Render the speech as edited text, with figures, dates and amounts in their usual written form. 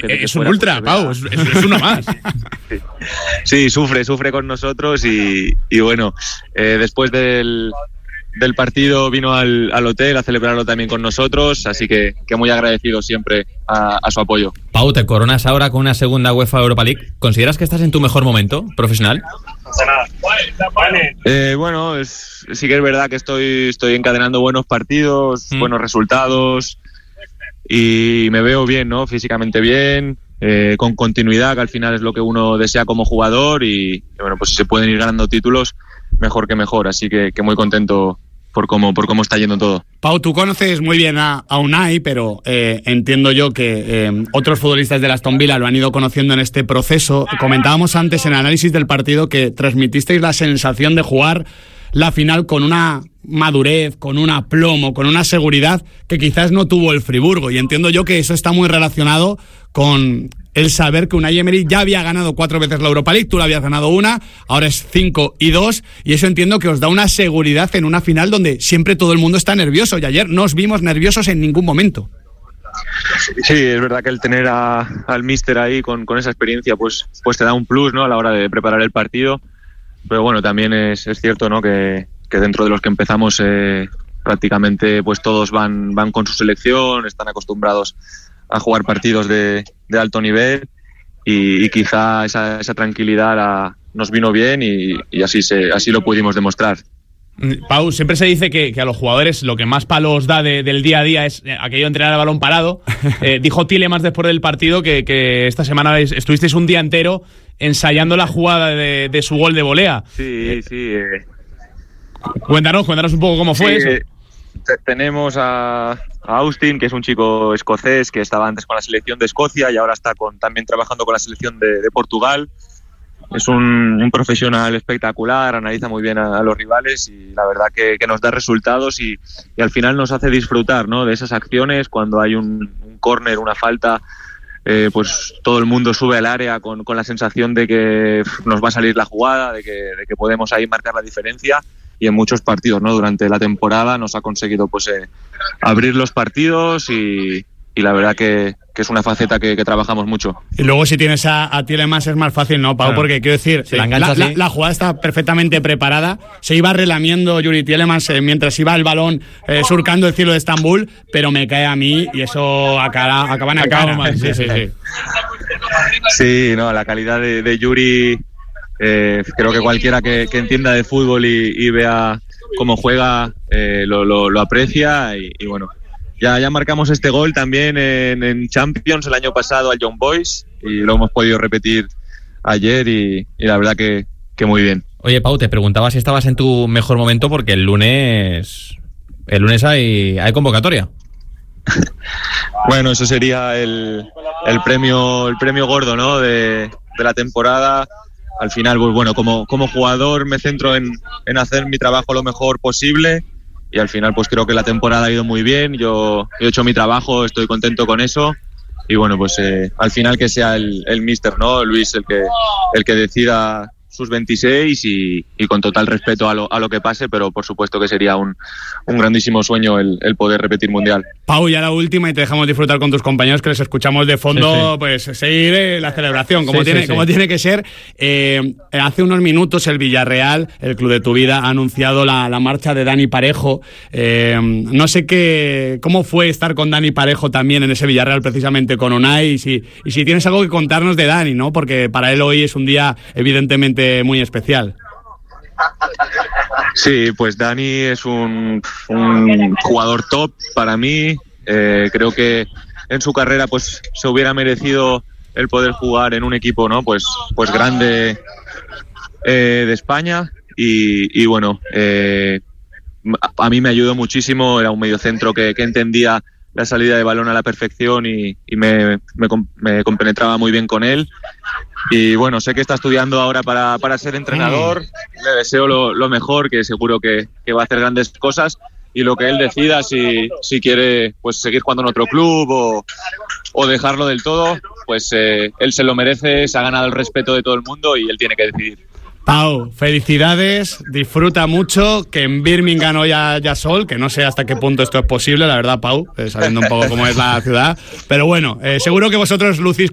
es un ultra, Pau, es uno más. Sí, sufre con nosotros y bueno, después del partido vino al hotel a celebrarlo también con nosotros, así que muy agradecido siempre a su apoyo. Pau, te coronas ahora con una segunda UEFA Europa League. ¿Consideras que estás en tu mejor momento profesional? Bueno, sí que es verdad que estoy encadenando buenos partidos, buenos resultados y me veo bien, ¿no? Físicamente bien, con continuidad, que al final es lo que uno desea como jugador y bueno, pues si se pueden ir ganando títulos, mejor que mejor, así que muy contento por cómo está yendo todo. Pau, tú conoces muy bien a Unai, pero entiendo yo que otros futbolistas del Aston Villa lo han ido conociendo en este proceso. Comentábamos antes en el análisis del partido que transmitisteis la sensación de jugar la final con una madurez, con un aplomo, con una seguridad que quizás no tuvo el Friburgo, y entiendo yo que eso está muy relacionado con el saber que Unai Emery ya había ganado 4 veces la Europa League, tú la habías ganado una, ahora es 5-2, y eso entiendo que os da una seguridad en una final donde siempre todo el mundo está nervioso, y ayer no os vimos nerviosos en ningún momento. Sí, es verdad que el tener al míster ahí con esa experiencia pues te da un plus, ¿no?, a la hora de preparar el partido, pero bueno, también es cierto, ¿no?, que dentro de los que empezamos prácticamente pues todos van con su selección, están acostumbrados a jugar partidos de alto nivel y quizá esa tranquilidad nos vino bien y así lo pudimos demostrar. Pau, siempre se dice que a los jugadores lo que más palos da del día a día es aquello de entrenar a balón parado. Dijo Tielemans después del partido que esta semana estuvisteis un día entero ensayando la jugada de su gol de volea. Sí. Cuéntanos un poco cómo fue eso. Tenemos a Austin, que es un chico escocés que estaba antes con la selección de Escocia y ahora está también trabajando con la selección de Portugal. Es un profesional espectacular, analiza muy bien a los rivales y la verdad que nos da resultados y al final nos hace disfrutar, ¿no?, de esas acciones. Cuando hay un córner, una falta, pues todo el mundo sube al área con la sensación de que nos va a salir la jugada, de que podemos ahí marcar la diferencia. Y en muchos partidos, ¿no?, durante la temporada nos ha conseguido pues abrir los partidos y la verdad que es una faceta que trabajamos mucho. Y luego si tienes a Tielemans es más fácil, ¿no, Pau? Claro. Porque quiero decir, sí, la jugada está perfectamente preparada, se iba relamiendo Yuri Tielemans mientras iba el balón surcando el cielo de Estambul, pero me cae a mí y eso acaban a cara. Mal. Sí. Sí, no, la calidad de Yuri... creo que cualquiera que entienda de fútbol y vea cómo juega lo aprecia y bueno, ya marcamos este gol también en Champions el año pasado al Young Boys y lo hemos podido repetir ayer y la verdad que muy bien. Oye, Pau, te preguntaba si estabas en tu mejor momento porque el lunes hay convocatoria. Bueno, eso sería el premio gordo, ¿no?, de la temporada. Al final, pues bueno, como jugador me centro en hacer mi trabajo lo mejor posible y al final pues creo que la temporada ha ido muy bien, yo he hecho mi trabajo, estoy contento con eso y bueno, pues al final que sea el míster, ¿no?, Luis, el que decida sus 26 y con total respeto a lo que pase, pero por supuesto que sería un grandísimo sueño el poder repetir mundial. Pau, ya la última y te dejamos disfrutar con tus compañeros que les escuchamos de fondo, sí. Pues seguir la celebración como tiene que ser. Hace unos minutos el Villarreal, el club de tu vida, ha anunciado la marcha de Dani Parejo. No sé cómo fue estar con Dani Parejo también en ese Villarreal, precisamente con Unai, y si tienes algo que contarnos de Dani, ¿no?, porque para él hoy es un día evidentemente muy especial. Sí, pues Dani es un jugador top para mí. Creo que en su carrera pues se hubiera merecido el poder jugar en un equipo, ¿no?, pues grande de España y bueno, a mí me ayudó muchísimo. Era un mediocentro que entendía la salida de balón a la perfección y me compenetraba muy bien con él. Y bueno, sé que está estudiando ahora para ser entrenador. Le deseo lo mejor, que seguro que va a hacer grandes cosas. Y lo que él decida, si quiere pues seguir jugando en otro club o dejarlo del todo, pues él se lo merece, se ha ganado el respeto de todo el mundo y él tiene que decidir. Pau, felicidades, disfruta mucho, que en Birmingham hoy haya sol, que no sé hasta qué punto esto es posible, la verdad, Pau, sabiendo un poco cómo es la ciudad, pero bueno, seguro que vosotros lucís